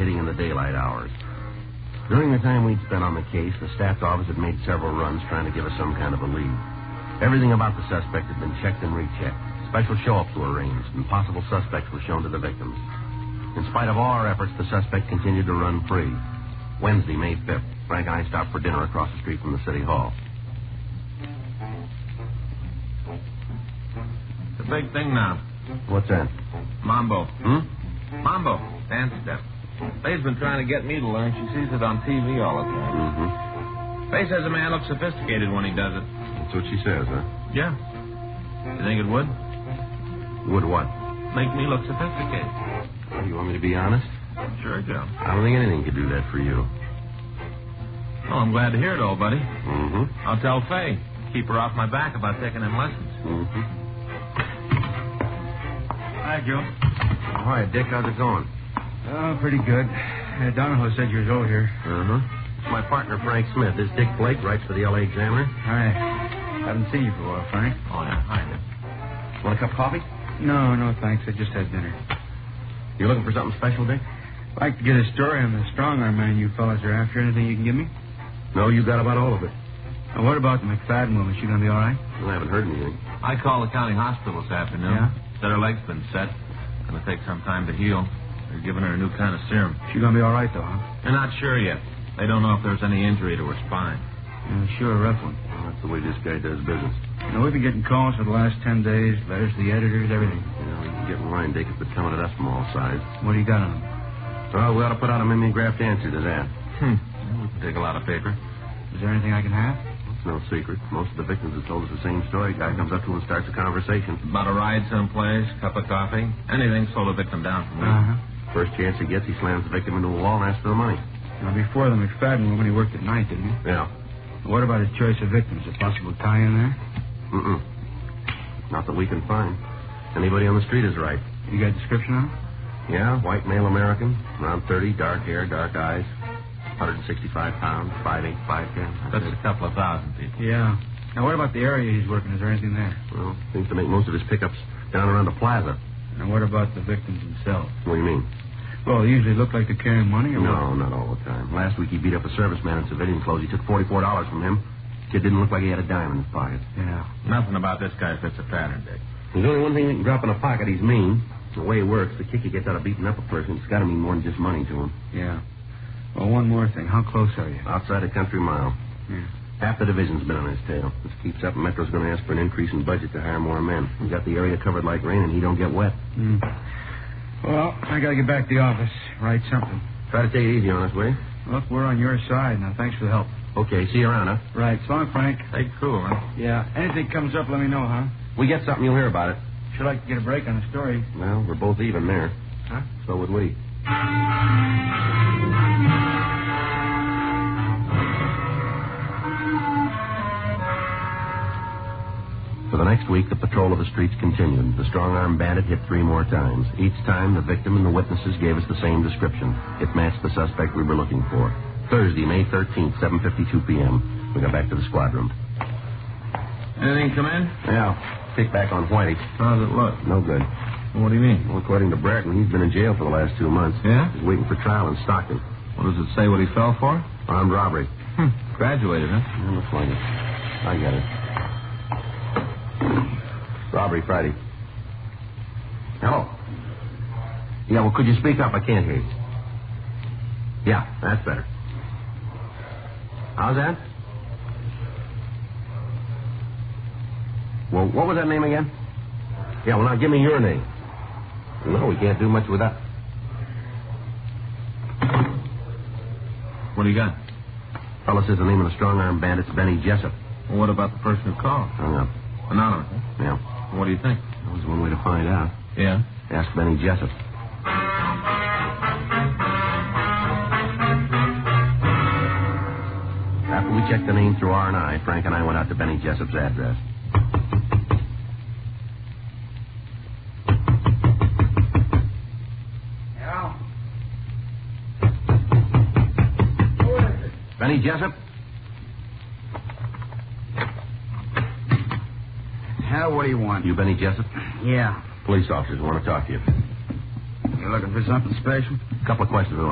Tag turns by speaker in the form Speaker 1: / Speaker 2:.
Speaker 1: hitting in the daylight hours. During the time we'd spent on the case, the staff's office had made several runs trying to give us some kind of a lead. Everything about the suspect had been checked and rechecked. Special show-ups were arranged, and possible suspects were shown to the victims. In spite of all our efforts, the suspect continued to run free. Wednesday, May 5th, Frank and I stopped for dinner across the street from the city hall.
Speaker 2: The big thing now.
Speaker 1: What's that?
Speaker 2: Mambo. Mambo. Dance step. Faye's been trying to get me to learn. She sees it on TV all the time. Faye says a man looks sophisticated when he does it.
Speaker 1: That's what she says, huh?
Speaker 2: Yeah. You think it would?
Speaker 1: Would what?
Speaker 2: Make me look sophisticated.
Speaker 1: Well, you want me to be honest?
Speaker 2: Sure, Joe.
Speaker 1: I don't think anything could do that for you.
Speaker 2: Well, I'm glad to hear it, old buddy. I'll tell Faye. Keep her off my back about taking them lessons.
Speaker 3: Hi, Joe.
Speaker 1: Oh, hi, Dick. How's it going?
Speaker 3: Oh, pretty good. Donahoe said you was over here.
Speaker 1: It's my partner, Frank Smith. This Dick Blake writes for the L.A. Examiner.
Speaker 3: Hi. Haven't seen you for a while, Frank.
Speaker 2: Oh, yeah. Hi, Dick.
Speaker 1: Want a cup of coffee?
Speaker 3: No, thanks. I just had dinner.
Speaker 1: You looking for something special, Dick?
Speaker 3: I'd like to get a story on the strong-arm man you fellas are after. Anything you can give me?
Speaker 1: No, you got about all of it.
Speaker 3: Now, what about the McFadden woman? She gonna be all right?
Speaker 1: Well, I haven't heard anything.
Speaker 2: I called the county hospital this afternoon.
Speaker 3: Yeah?
Speaker 2: Said her leg's been set. Gonna take some time to heal. They're giving her a new kind of serum.
Speaker 3: She gonna be all right, though, huh?
Speaker 2: They're not sure yet. They don't know if there's any injury to her spine.
Speaker 3: Yeah, sure, a rough one.
Speaker 1: Well, that's the way this guy does business.
Speaker 3: Now, we've been getting calls for the last 10 days, letters to the editors, everything.
Speaker 1: You know, you can get in line, Dick, if it's coming at us from all sides.
Speaker 3: What do you got on them?
Speaker 1: Well, we ought to put out a mimeographed answer to that.
Speaker 2: We can take a lot of paper.
Speaker 3: Is there anything I can have?
Speaker 1: It's no secret. Most of the victims have told us the same story. Guy comes up to him and starts a conversation.
Speaker 2: About a ride someplace, cup of coffee, anything slow the victim down from me.
Speaker 1: First chance he gets, he slams the victim into a wall and asks for the money.
Speaker 3: Now, before the McFadden woman, he worked at night, didn't he?
Speaker 1: Yeah.
Speaker 3: What about his choice of victims? A possible tie in there?
Speaker 1: Not that we can find. Anybody on the street is right.
Speaker 3: You got a description on him?
Speaker 1: Yeah, white male American, around 30, dark hair, dark eyes, 165 pounds, 5'8", 5'10".
Speaker 2: That's a couple of thousand people.
Speaker 3: Yeah. Now, what about the area he's working? Is there anything there?
Speaker 1: Well, seems to make most of his pickups down around the plaza.
Speaker 3: And what about the victims themselves?
Speaker 1: What do you mean?
Speaker 3: Well, they usually look like they're carrying money, or
Speaker 1: No, not all the time. Last week he beat up a serviceman in civilian clothes. He took $44 from him. Kid didn't look like he had a dime in his pocket.
Speaker 3: Yeah.
Speaker 2: Nothing about this guy fits a pattern, Dick.
Speaker 1: There's only one thing that can drop in a pocket. He's mean. The way he works, the kick he gets out of beating up a person, it's got to mean more than just money to him.
Speaker 3: Yeah. Well, one more thing. How close are you?
Speaker 1: Outside a country mile.
Speaker 3: Yeah.
Speaker 1: Half the division's been on his tail. This keeps up, and Metro's going to ask for an increase in budget to hire more men. He's got the area covered like rain, and he don't get wet.
Speaker 3: Well, I got to get back to the office. Write something.
Speaker 1: Try to take it easy on us, will you?
Speaker 3: Look, we're on your side. Now, thanks for the help.
Speaker 1: Okay, see you around, huh?
Speaker 3: Right. So long, Frank.
Speaker 2: Take cool, huh?
Speaker 3: Yeah. Anything comes up, let me know, huh?
Speaker 1: We get something, you'll hear about it.
Speaker 3: Sure like to get a break on the story.
Speaker 1: Well, we're both even there.
Speaker 3: Huh?
Speaker 1: So would we. For the next week, the patrol of the streets continued. The strong-arm bandit hit 3 more times. Each time, the victim and the witnesses gave us the same description. It matched the suspect we were looking for. Thursday, May 13th, 7:52 p.m. We got back to the squad room.
Speaker 2: Anything come in?
Speaker 1: Yeah, kick back on Whitey.
Speaker 2: How does it look?
Speaker 1: No good.
Speaker 2: What do you mean?
Speaker 1: Well, according to Bratton, he's been in jail for the last 2 months.
Speaker 2: Yeah?
Speaker 1: He's waiting for trial in Stockton.
Speaker 2: What does it say what he fell for?
Speaker 1: Armed robbery.
Speaker 2: Graduated, huh?
Speaker 1: Yeah, looks like it. I got it. Robbery Friday. Hello. Yeah, well, could you speak up? I can't hear you. Yeah, that's better. How's that? Well, what was that name again? Yeah, well, now give me your name. No, we can't do much with that.
Speaker 2: What do you got?
Speaker 1: Fella says the name of the strong-arm bandit's Benny Jessup.
Speaker 2: Well, what about the person who called?
Speaker 1: Hung up.
Speaker 2: Anonymous, huh?
Speaker 1: Yeah.
Speaker 2: What do you think?
Speaker 1: That was one way to find out.
Speaker 2: Yeah?
Speaker 1: Ask Benny Jessup. After we checked the name through R&I, Frank and I went out to Benny Jessup's address.
Speaker 3: Yeah? Who is it?
Speaker 1: Benny Jessup?
Speaker 3: Hell, what do you want?
Speaker 1: You Benny Jessup?
Speaker 3: Yeah.
Speaker 1: Police officers want to talk to you.
Speaker 3: You looking for something special?
Speaker 1: A couple of questions.